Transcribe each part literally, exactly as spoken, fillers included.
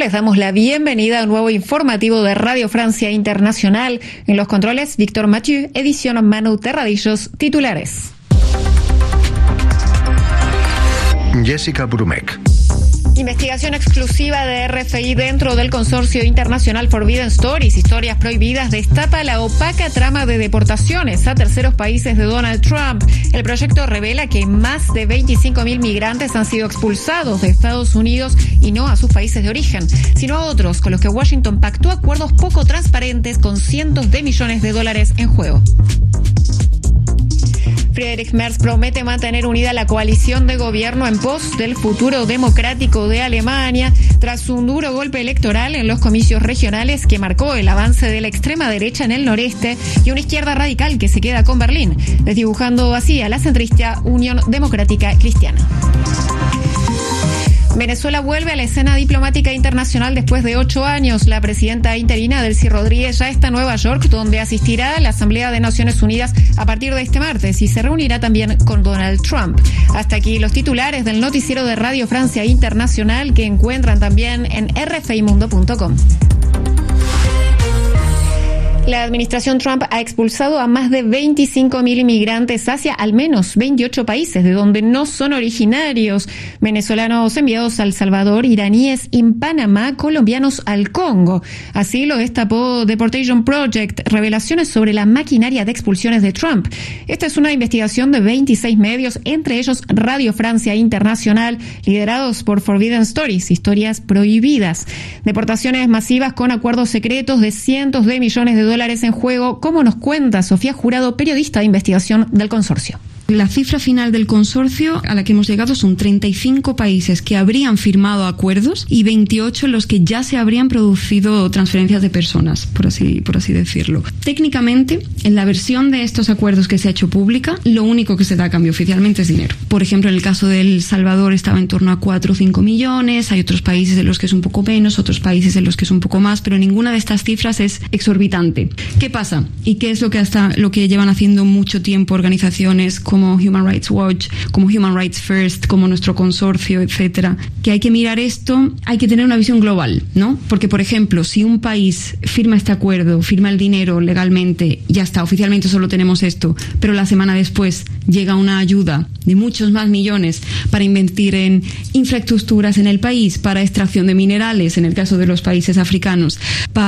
les damos la bienvenida a un nuevo informativo de Radio Francia Internacional. En los controles, Víctor Mathieu, edición Manu Terradillos, titulares. Jessica Brumek. Investigación exclusiva de R F I dentro del consorcio internacional Forbidden Stories, Historias Prohibidas, destapa la opaca trama de deportaciones a terceros países de Donald Trump. El proyecto revela que más de veinticinco mil migrantes han sido expulsados de Estados Unidos y no a sus países de origen, sino a otros con los que Washington pactó acuerdos poco transparentes con cientos de millones de dólares en juego. Friedrich Merz promete mantener unida la coalición de gobierno en pos del futuro democrático de Alemania, tras un duro golpe electoral en los comicios regionales que marcó el avance de la extrema derecha en el noreste y una izquierda radical que se queda con Berlín, desdibujando así a la centrista Unión Democrática Cristiana. Venezuela vuelve a la escena diplomática internacional después de ocho años. La presidenta interina, Delcy Rodríguez, ya está en Nueva York, donde asistirá a la Asamblea de Naciones Unidas a partir de este martes y se reunirá también con Donald Trump. Hasta aquí los titulares del noticiero de Radio Francia Internacional, que encuentran también en r f i mundo punto com. La administración Trump ha expulsado a más de veinticinco mil inmigrantes hacia al menos veintiocho países de donde no son originarios: venezolanos enviados a El Salvador, iraníes en Panamá, colombianos al Congo. Así lo destapó Deportation Project, revelaciones sobre la maquinaria de expulsiones de Trump. Esta es una investigación de veintiséis medios, entre ellos Radio Francia Internacional, liderados por Forbidden Stories, Historias Prohibidas. Deportaciones masivas con acuerdos secretos de cientos de millones de dólares en juego, como nos cuenta Sofía Jurado, periodista de investigación del consorcio. La cifra final del consorcio a la que hemos llegado son treinta y cinco países que habrían firmado acuerdos y veintiocho en los que ya se habrían producido transferencias de personas, por así, por así decirlo. Técnicamente, en la versión de estos acuerdos que se ha hecho pública, lo único que se da a cambio oficialmente es dinero. Por ejemplo, en el caso de El Salvador estaba en torno a cuatro o cinco millones, hay otros países en los que es un poco menos, otros países en los que es un poco más, pero ninguna de estas cifras es exorbitante. ¿Qué pasa? ¿Y qué es lo que hasta lo que llevan haciendo mucho tiempo organizaciones como como Human Rights Watch, como Human Rights First, como nuestro consorcio, etcétera? Que hay que mirar esto, hay que tener una visión global, ¿no? Porque, por ejemplo, si un país firma este acuerdo, firma el dinero legalmente, ya está, oficialmente solo tenemos esto, pero la semana después llega una ayuda de muchos más millones para invertir en infraestructuras en el país, para extracción de minerales, en el caso de los países africanos,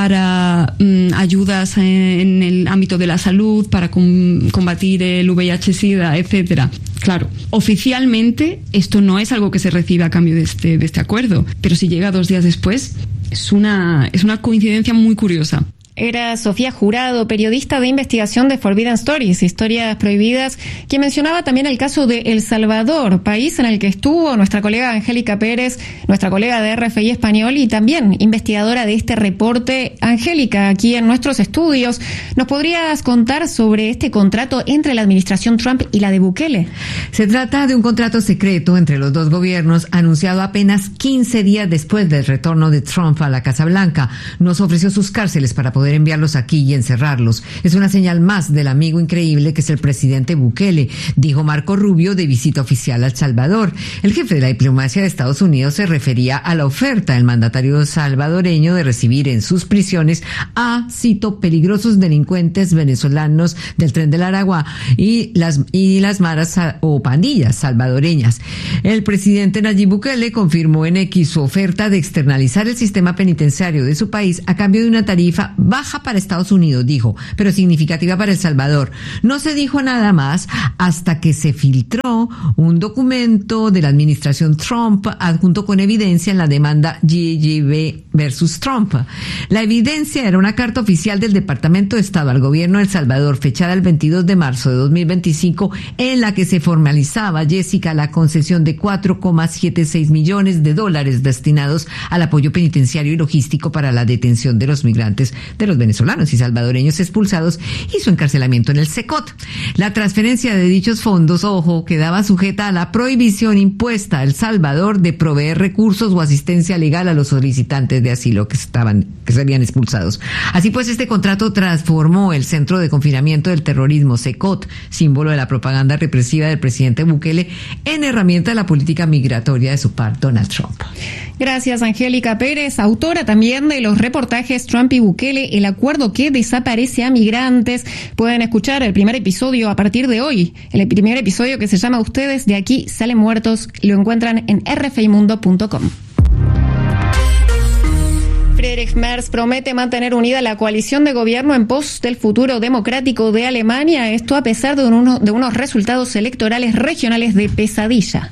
para mmm, ayudas en el ámbito de la salud, para com- combatir el V I H SIDA, etcétera. Claro, oficialmente esto no es algo que se recibe a cambio de este, de este acuerdo, pero si llega dos días después, es una, es una coincidencia muy curiosa. Era Sofía Jurado, periodista de investigación de Forbidden Stories, Historias Prohibidas, quien mencionaba también el caso de El Salvador, país en el que estuvo nuestra colega Angélica Pérez, nuestra colega de R F I Español y también investigadora de este reporte. Angélica, aquí en nuestros estudios, ¿nos podrías contar sobre este contrato entre la administración Trump y la de Bukele? Se trata de un contrato secreto entre los dos gobiernos, anunciado apenas quince días después del retorno de Trump a la Casa Blanca. Nos ofreció sus cárceles para poder enviarlos aquí y encerrarlos. Es una señal más del amigo increíble que es el presidente Bukele, dijo Marco Rubio de visita oficial a El Salvador. El jefe de la diplomacia de Estados Unidos se refería a la oferta del mandatario salvadoreño de recibir en sus prisiones a, cito, peligrosos delincuentes venezolanos del Tren del Aragua y las, y las maras o pandillas salvadoreñas. El presidente Nayib Bukele confirmó en X su oferta de externalizar el sistema penitenciario de su país a cambio de una tarifa baja para Estados Unidos, dijo, pero significativa para El Salvador. No se dijo nada más hasta que se filtró un documento de la administración Trump adjunto con evidencia en la demanda G G B versus Trump. La evidencia era una carta oficial del Departamento de Estado al gobierno de El Salvador, fechada el veintidós de marzo de dos mil veinticinco, en la que se formalizaba, Jessica, la concesión de cuatro coma setenta y seis millones de dólares destinados al apoyo penitenciario y logístico para la detención de los migrantes de los venezolanos y salvadoreños expulsados y su encarcelamiento en el SECOT. La transferencia de dichos fondos, ojo, quedaba sujeta a la prohibición impuesta a El Salvador de proveer recursos o asistencia legal a los solicitantes de asilo que estaban, que se habían expulsados. Así pues, este contrato transformó el centro de confinamiento del terrorismo, SECOT, símbolo de la propaganda represiva del presidente Bukele, en herramienta de la política migratoria de su par, Donald Trump. Gracias, Angélica Pérez, autora también de los reportajes Trump y Bukele, el acuerdo que desaparece a migrantes. Pueden escuchar el primer episodio a partir de hoy. El primer episodio que se llama Ustedes de aquí salen muertos. Lo encuentran en r f i mundo punto com. Friedrich Merz promete mantener unida la coalición de gobierno en pos del futuro democrático de Alemania. Esto a pesar de, uno, de unos resultados electorales regionales de pesadilla.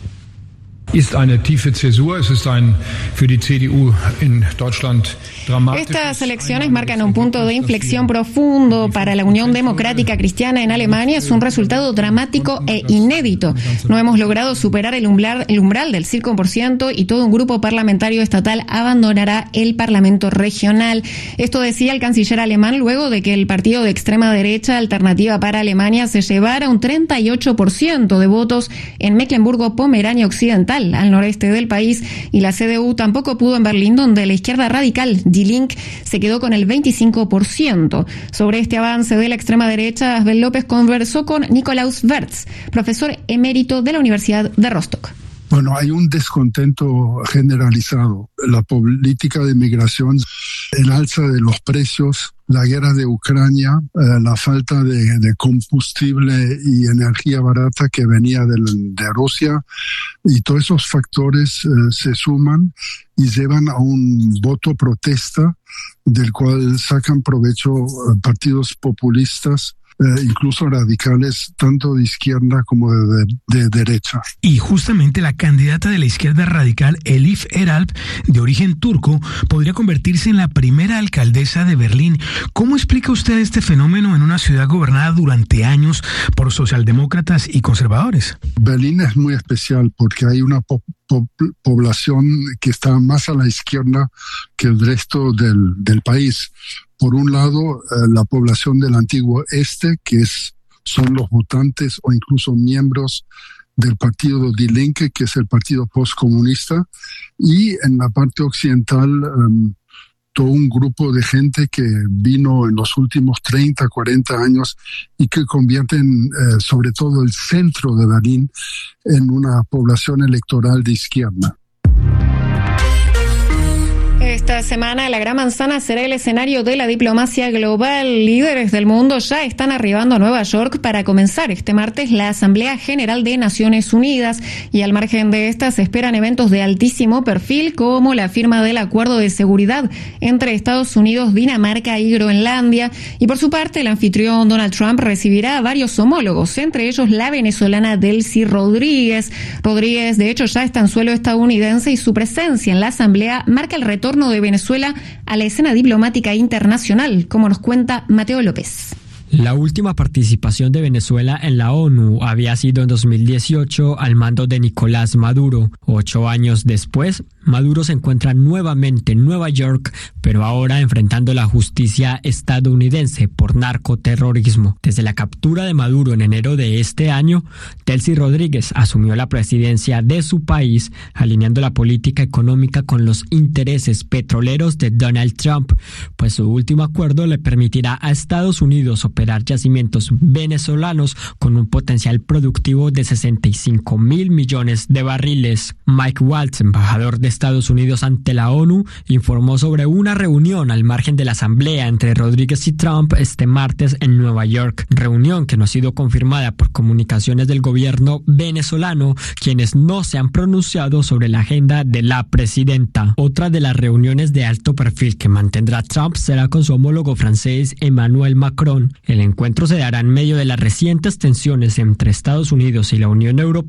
Estas elecciones marcan un punto de inflexión profundo para la Unión Democrática Cristiana en Alemania. Es un resultado dramático e inédito. No hemos logrado superar el umbral, el umbral del cinco por ciento y todo un grupo parlamentario estatal abandonará el Parlamento regional. Esto decía el canciller alemán luego de que el partido de extrema derecha Alternativa para Alemania se llevara un treinta y ocho por ciento de votos en Mecklemburgo-Pomerania Occidental, al noreste del país, y la C D U tampoco pudo en Berlín, donde la izquierda radical Die Linke se quedó con el veinticinco por ciento. Sobre este avance de la extrema derecha, Asbel López conversó con Nikolaus Wertz, profesor emérito de la Universidad de Rostock. Bueno, hay un descontento generalizado. La política de migración, el alza de los precios, la guerra de Ucrania, eh, la falta de, de combustible y energía barata que venía de, de Rusia, y todos esos factores eh, se suman y llevan a un voto protesta del cual sacan provecho eh, partidos populistas, Eh, incluso radicales, tanto de izquierda como de, de, de derecha. Y justamente la candidata de la izquierda radical, Elif Eralp, de origen turco, podría convertirse en la primera alcaldesa de Berlín. ¿Cómo explica usted este fenómeno en una ciudad gobernada durante años por socialdemócratas y conservadores? Berlín es muy especial porque hay una po- po- población que está más a la izquierda que el resto del, del país. Por un lado, eh, la población del antiguo este, que es, son los votantes o incluso miembros del partido Die Linke, que es el partido postcomunista, y en la parte occidental, um, todo un grupo de gente que vino en los últimos treinta, cuarenta años y que convierten eh, sobre todo el centro de Berlín en una población electoral de izquierda. Esta semana la Gran Manzana será el escenario de la diplomacia global. Líderes del mundo ya están arribando a Nueva York para comenzar este martes la Asamblea General de Naciones Unidas, y al margen de esta se esperan eventos de altísimo perfil como la firma del acuerdo de seguridad entre Estados Unidos, Dinamarca y Groenlandia. Y por su parte, el anfitrión Donald Trump recibirá a varios homólogos, entre ellos la venezolana Delcy Rodríguez. Rodríguez, de hecho, ya está en suelo estadounidense y su presencia en la Asamblea marca el retorno de Venezuela a la escena diplomática internacional, como nos cuenta Mateo López. La última participación de Venezuela en la ONU había sido en dos mil dieciocho al mando de Nicolás Maduro. Ocho años después, Maduro se encuentra nuevamente en Nueva York, pero ahora enfrentando la justicia estadounidense por narcoterrorismo. Desde la captura de Maduro en enero de este año, Delcy Rodríguez asumió la presidencia de su país, alineando la política económica con los intereses petroleros de Donald Trump, pues su último acuerdo le permitirá a Estados Unidos operar yacimientos venezolanos con un potencial productivo de sesenta y cinco mil millones de barriles. Mike Waltz, embajador de Estados Unidos ante la ONU, informó sobre una reunión al margen de la asamblea entre Rodríguez y Trump este martes en Nueva York, reunión que no ha sido confirmada por comunicaciones del gobierno venezolano, quienes no se han pronunciado sobre la agenda de la presidenta. Otra de las reuniones de alto perfil que mantendrá Trump será con su homólogo francés Emmanuel Macron. El encuentro se dará en medio de las recientes tensiones entre Estados Unidos y la Unión Europea